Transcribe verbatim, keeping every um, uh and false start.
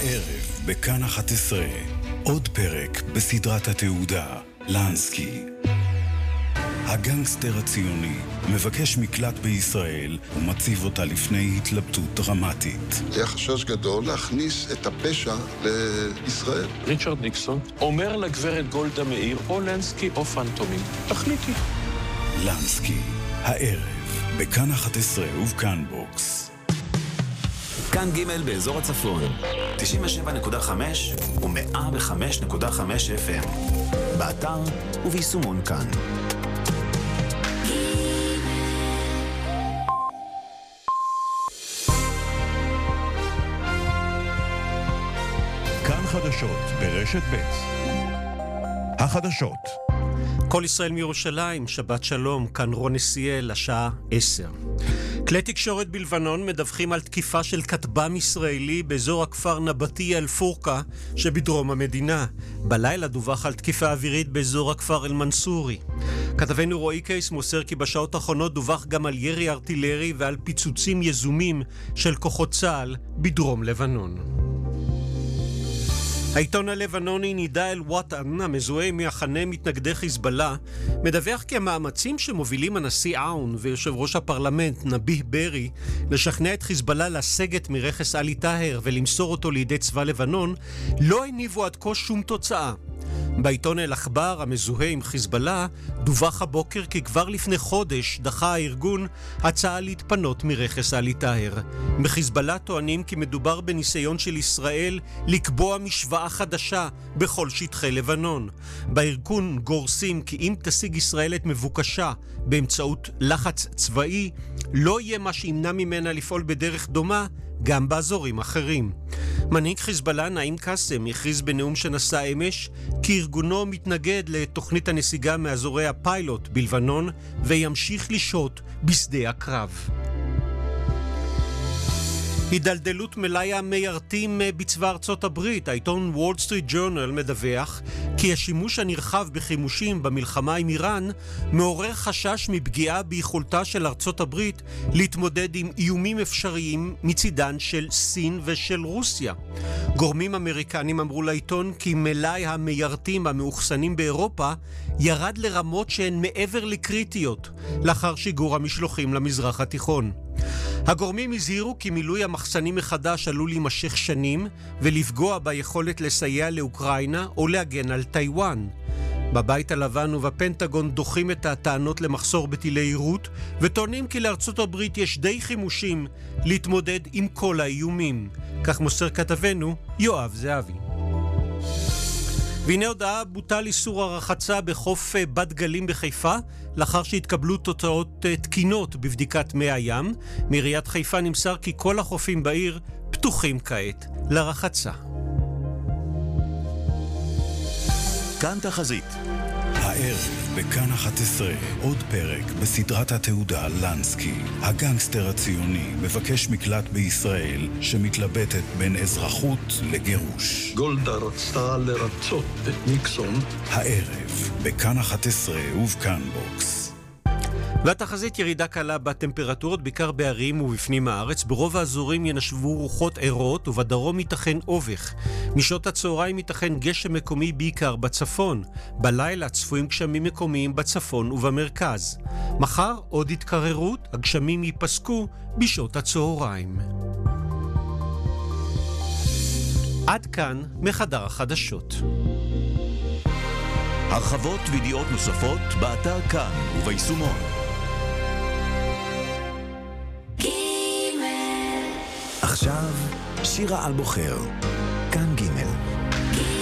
הערב בכאן אחת עשרה, עוד פרק בסדרת התעודה, לנסקי. הגנגסטר הציוני מבקש מקלט בישראל ומציב אותה לפני התלבטות דרמטית. היה חשש גדול להכניס את הפשע לישראל. ריצ'רד ניקסון אומר לגברת גולדה מאיר, או לנסקי או פנטומים. תחליטי. לנסקי, הערב בכאן אחת עשרה ובכאן בוקס. כאן ג' באזור הצפון, תשעים ושבע נקודה חמש ו-מאה וחמש נקודה חמש אף אם. באתר וביישומון כאן. כאן חדשות ברשת ב'. החדשות. כל ישראל מירושלים, שבת שלום, כאן רון נסיאל, השעה עשר. כלי תקשורת בלבנון מדווחים על תקיפה של כטב"ם ישראלי באזור הכפר נבטיה אל-פורקה שבדרום המדינה. בלילה דווח על תקיפה אווירית באזור הכפר אל-מנסורי. כתבנו רועי קייס מוסר כי בשעות האחרונות דווח גם על ירי ארטילרי ועל פיצוצים יזומים של כוחות צה"ל בדרום לבנון. העיתון הלבנוני נידה אל-וואטן, המזוהה מהחנה מתנגדי חיזבאללה, מדווח כי המאמצים שמובילים הנשיא עאון ויושב ראש הפרלמנט נביח ברי לשכנע את חיזבאללה לסגת מרכס עלי טאהר ולמסור אותו לידי צבא לבנון לא הניבו עד כה שום תוצאה. בעיתון אל-אכבר המזוהה עם חיזבאללה דווח הבוקר כי כבר לפני חודש דחה הארגון הצעה להתפנות מרכס עלי טאהר. בחיזבאללה טוענים כי מדובר בניסיון של ישראל לקבוע משוואה חדשה בכל שטחי לבנון. בארגון גורסים כי אם תשיג ישראל את מבוקשה באמצעות לחץ צבאי, לא יהיה מה שימנע ממנה לפעול בדרך דומה גם באזורים אחרים. מנהיג חיזבאללה נעים קאסם הכריז בנאום שנשא אמש כי ארגונו מתנגד לתוכנית הנסיגה מאזורי הפיילוט בלבנון וימשיך לשהות בשדה הקרב. הידלדלות מלאי המיירטים בצבא ארצות הברית. העיתון וול סטריט ג'ורנל מדווח כי השימוש הנרחב בחימושים במלחמה עם איראן מעורר חשש מפגיעה ביכולתה של ארצות הברית להתמודד עם איומים אפשריים מצידן של סין ושל רוסיה. גורמים אמריקנים אמרו לעיתון כי מלאי המיירטים המאוחסנים באירופה ירד לרמות שהן מעבר לקריטיות לאחר שיגור המשלוחים למזרח התיכון. הגורמים הזהירו כי מילוי המחסנים מחדש עלול להימשך שנים ולפגוע ביכולת לסייע לאוקראינה או להגן על טיואן. בבית הלבן ובפנטגון דוחים את הטענות למחסור בטילי יירוט וטוענים כי לארצות הברית יש די חימושים להתמודד עם כל האיומים. כך מוסר כתבנו יואב זהבי. והנה הודעה, בוטל איסור הרחצה בחוף בת גלים בחיפה לאחר שהתקבלו תוצאות תקינות בבדיקת מי הים. מעיריית חיפה נמסר כי כל החופים בעיר פתוחים כעת לרחצה. כאן תחזית. הערב בכאן אחת עשרה, עוד פרק בסדרת התעודה לנסקי. הגנגסטר הציוני מבקש מקלט בישראל שמתלבטת בין אזרחות לגירוש. גולדה רצתה לרצות את ניקסון. הערב בכאן אחת עשרה ובכאן בוקס. והתחזית ירידה קלה בטמפרטורות בעיקר בערים ובפנים הארץ. ברוב האזורים ינשבו רוחות ערות ובדרום ייתכן אובך. משעות הצהריים ייתכן גשם מקומי בעיקר בצפון. בלילה צפויים גשמים מקומיים בצפון ובמרכז. מחר עוד התקררות, הגשמים ייפסקו בשעות הצהריים. עד כאן מחדר החדשות. הרחבות וידיעות נוספות באתר כאן וביישומון. עכשיו שירה על בוחר.